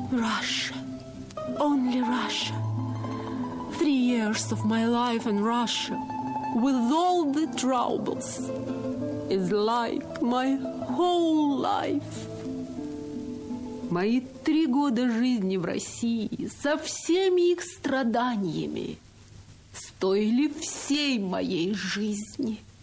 Russia, only Russia. 3 years of my life in Russia, with all the troubles, is like my whole life. Мои 3 года жизни в России со всеми их страданиями стоили всей моей жизни.